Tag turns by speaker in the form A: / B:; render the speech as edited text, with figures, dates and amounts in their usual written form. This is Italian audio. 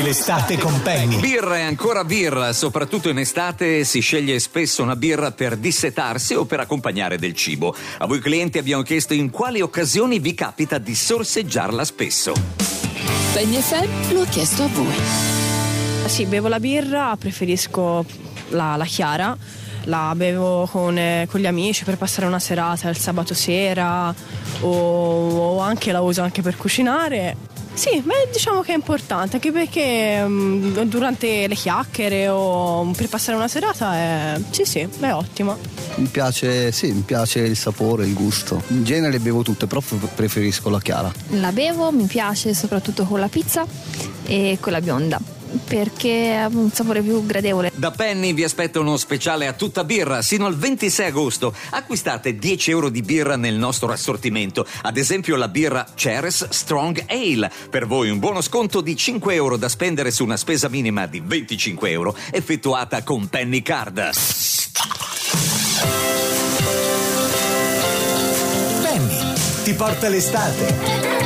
A: l'estate con Penny.
B: Birra e ancora birra, soprattutto in estate si sceglie spesso una birra per dissetarsi o per accompagnare del cibo. A voi clienti abbiamo chiesto in quali occasioni vi capita di sorseggiarla spesso.
C: Penny FM lo ha chiesto a voi.
D: Sì, bevo la birra, preferisco la chiara. La bevo con gli amici per passare una serata il sabato sera o anche la uso anche per cucinare. Sì, diciamo che è importante, anche perché durante le chiacchiere o per passare una serata è ottima.
E: Mi piace il sapore, il gusto. In genere bevo tutte, però preferisco la chiara.
F: La bevo, mi piace soprattutto con la pizza e con la bionda, perché ha un sapore più gradevole.
B: Da Penny vi aspetta uno speciale a tutta birra sino al 26 agosto. Acquistate 10 euro di birra nel nostro assortimento, ad esempio la birra Ceres Strong Ale. Per voi un buono sconto di 5 euro da spendere su una spesa minima di 25 euro effettuata con Penny Card.
A: Penny ti porta l'estate.